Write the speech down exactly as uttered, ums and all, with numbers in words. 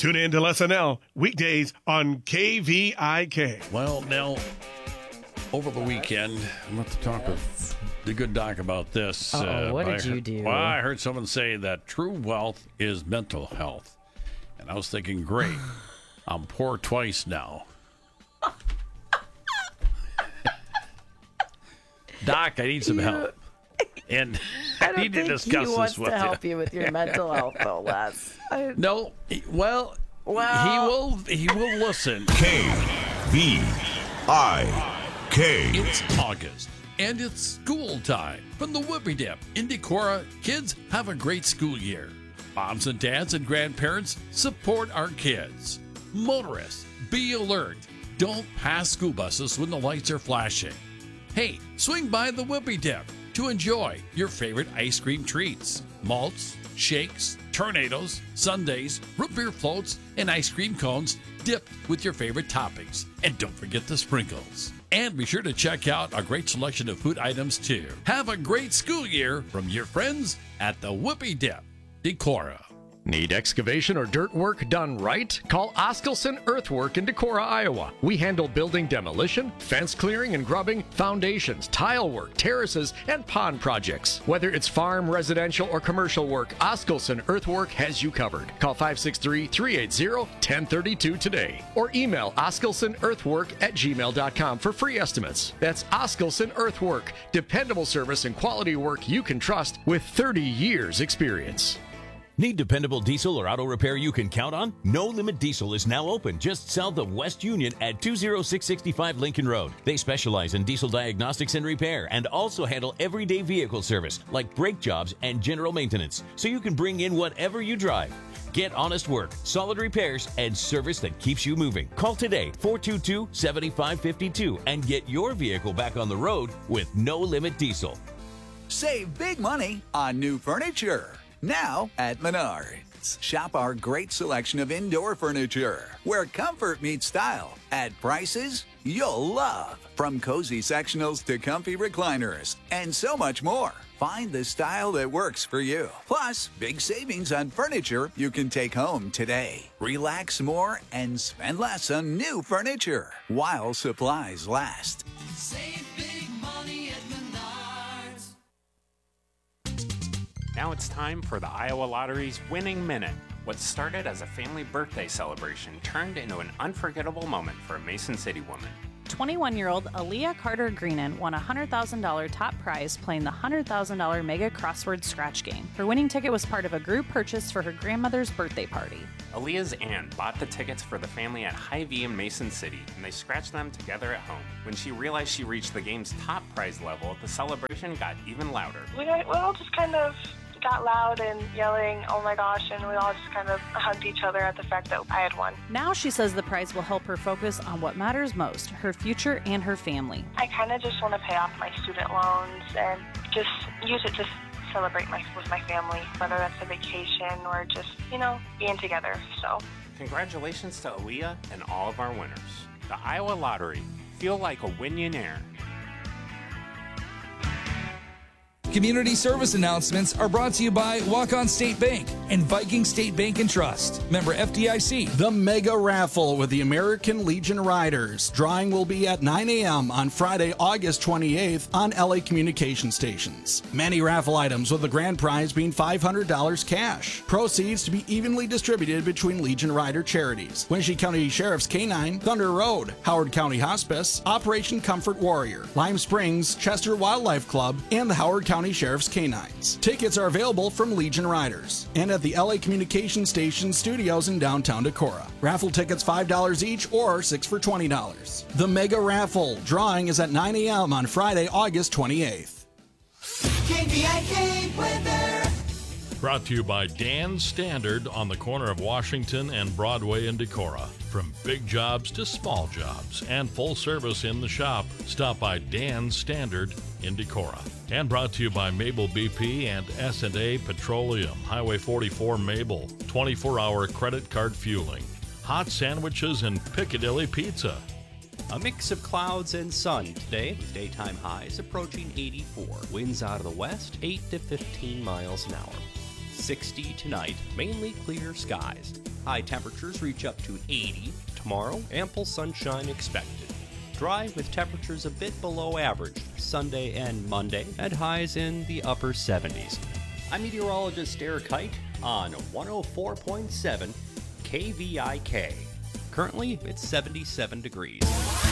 Tune in to Les and L weekdays on K V I K. Well, Nell, over the weekend, I'm going to talk with the good doc about this. Uh-oh, uh, what I did you heard, do? Well, I heard someone say that true wealth is mental health. And I was thinking, great, I'm poor twice now. Doc, I need some You- help. And I I, don't need to think discuss he wants this with to you. help you with your mental health, though, Les. I- No, he- well, Well- he will. He will listen. K V I K. It's August, and it's school time. From the Whoopie Dip in Decorah, kids have a great school year. Moms and dads and grandparents support our kids. Motorists, be alert. Don't pass school buses when the lights are flashing. Hey, swing by the Whoopie Dip to enjoy your favorite ice cream treats. Malts, shakes, tornadoes, sundaes, root beer floats, and ice cream cones dipped with your favorite toppings. And don't forget the sprinkles. And be sure to check out a great selection of food items too. Have a great school year from your friends at the Whoopie Dip, Decorah. Need excavation or dirt work done right? Call Oskelson Earthwork in Decorah, Iowa. We handle building demolition, fence clearing and grubbing, foundations, tile work, terraces, and pond projects. Whether it's farm, residential, or commercial work, Oskelson Earthwork has you covered. Call five six three, three eight zero, one zero three two today or email oskelsonearthwork at gmail dot com for free estimates. That's Oskelson Earthwork, dependable service and quality work you can trust with thirty years experience. Need dependable diesel or auto repair you can count on? No Limit Diesel is now open just south of West Union at two oh six six five Lincoln Road. They specialize in diesel diagnostics and repair and also handle everyday vehicle service like brake jobs and general maintenance, so you can bring in whatever you drive. Get honest work, solid repairs, and service that keeps you moving. Call today, four two two, seven five five two, and get your vehicle back on the road with No Limit Diesel. Save big money on new furniture. Now at Menards. Shop our great selection of indoor furniture, where comfort meets style, at prices you'll love. From cozy sectionals to comfy recliners, and so much more. Find the style that works for you. Plus, big savings on furniture you can take home today. Relax more and spend less on new furniture while supplies last. Save big money at Menards. Now it's time for the Iowa Lottery's Winning Minute. What started as a family birthday celebration turned into an unforgettable moment for a Mason City woman. twenty-one-year-old Aaliyah Carter Greenan won a one hundred thousand dollars top prize playing the one hundred thousand dollars Mega Crossword Scratch game. Her winning ticket was part of a group purchase for her grandmother's birthday party. Aaliyah's aunt bought the tickets for the family at Hy-Vee in Mason City, and they scratched them together at home. When she realized she reached the game's top prize level, the celebration got even louder. We, we all just kind of got loud and yelling, oh my gosh, and we all just kind of hugged each other at the fact that I had won. Now she says the prize will help her focus on what matters most, her future and her family. I kind of just want to pay off my student loans and just use it to celebrate my, with my family, whether that's a vacation or just, you know, being together. So, Congratulations to Aaliyah and all of our winners. The Iowa Lottery. Feel like a Winionaire. Community service announcements are brought to you by Walk-On State Bank and Viking State Bank and Trust. Member F D I C. The Mega Raffle with the American Legion Riders. Drawing will be at nine a.m. on Friday, August twenty-eighth on L A Communication Stations. Many raffle items with the grand prize being five hundred dollars cash. Proceeds to be evenly distributed between Legion Rider charities. Winnebago County Sheriff's K nine, Thunder Road, Howard County Hospice, Operation Comfort Warrior, Lime Springs, Chester Wildlife Club, and the Howard County Sheriff's Canines. Tickets are available from Legion Riders and at the L A Communication Station studios in downtown Decorah. Raffle tickets five dollars each or six for twenty dollars. The Mega Raffle drawing is at nine a.m. on Friday, August twenty-eighth. K V I K weather. Brought to you by Dan's Standard on the corner of Washington and Broadway in Decorah. From big jobs to small jobs and full service in the shop, stop by Dan's Standard in Decorah. And brought to you by Mabel B P and S and A Petroleum, Highway forty-four Mabel, twenty-four hour credit card fueling, hot sandwiches and Piccadilly Pizza. A mix of clouds and sun today with daytime highs approaching eighty-four. Winds out of the west, eight to fifteen miles an hour. sixty tonight, mainly clear skies. High temperatures reach up to eighty. Tomorrow, ample sunshine expected. Dry with temperatures a bit below average Sunday and Monday at highs in the upper seventies. I'm meteorologist Eric Height on one oh four point seven K V I K. Currently, it's seventy-seven degrees.